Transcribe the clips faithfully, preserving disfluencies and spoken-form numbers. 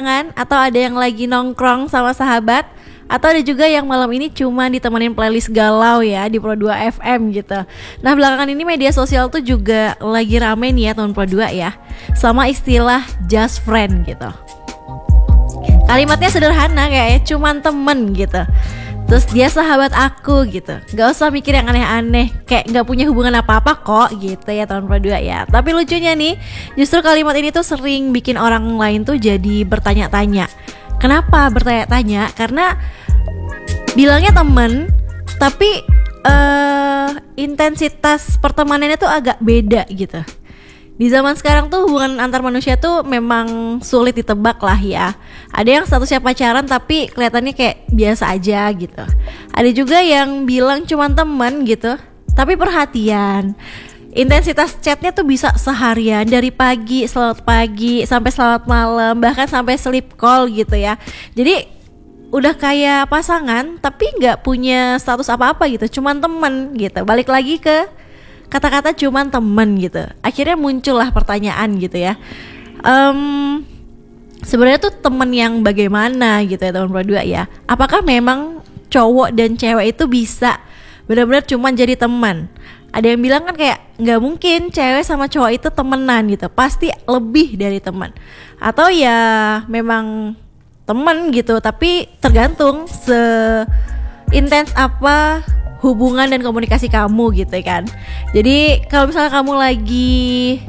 pasangan, atau ada yang lagi nongkrong sama sahabat, atau ada juga yang malam ini cuma ditemenin playlist galau ya di Pro dua F M gitu. Nah belakangan ini media sosial tuh juga lagi rame nih ya teman Pro dua ya, sama istilah just friend gitu. Kalimatnya sederhana kayaknya, cuman temen gitu. Terus dia sahabat aku gitu, gak usah mikir yang aneh-aneh, kayak gak punya hubungan apa-apa kok gitu ya teman Pro dua ya. Tapi lucunya nih, justru kalimat ini tuh sering bikin orang lain tuh jadi bertanya-tanya. Kenapa bertanya-tanya? Karena bilangnya temen, tapi uh, intensitas pertemanannya tuh agak beda gitu. Di zaman sekarang tuh hubungan antar manusia tuh memang sulit ditebak lah ya. Ada yang statusnya pacaran tapi kelihatannya kayak biasa aja gitu. Ada juga yang bilang cuman teman gitu, tapi perhatian. Intensitas chatnya tuh bisa seharian, dari pagi, selamat pagi, sampai selamat malam, bahkan sampai sleep call gitu ya. Jadi udah kayak pasangan tapi gak punya status apa-apa gitu, cuman temen gitu. Balik lagi ke kata-kata cuman temen gitu. Akhirnya muncullah pertanyaan gitu ya, um, sebenarnya tuh temen yang bagaimana gitu ya teman Pro dua ya. Apakah memang cowok dan cewek itu bisa benar-benar cuman jadi teman? Ada yang bilang kan kayak nggak mungkin cewek sama cowok itu temenan gitu, pasti lebih dari teman. Atau ya memang teman gitu, tapi tergantung seintens apa hubungan dan komunikasi kamu gitu kan. Jadi kalau misalnya kamu lagi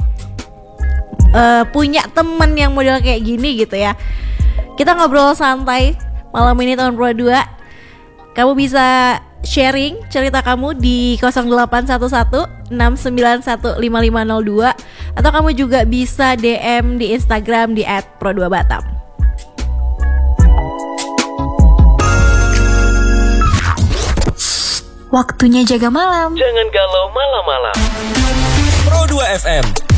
uh, punya temen yang model kayak gini gitu ya, kita ngobrol santai malam ini tahun Pro dua. Kamu bisa sharing cerita kamu di nol delapan satu satu enam sembilan satu lima lima nol dua, atau kamu juga bisa D M di Instagram di et pro dua batam. Waktunya jaga malam. Jangan galau malam-malam. Pro dua F M.